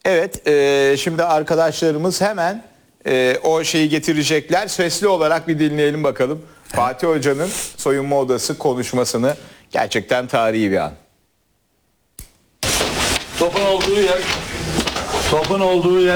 Evet, şimdi arkadaşlarımız hemen o şeyi getirecekler. Sesli olarak bir dinleyelim bakalım. Fatih Hoca'nın soyunma odası konuşmasını. Gerçekten tarihi bir an. Topun olduğu yer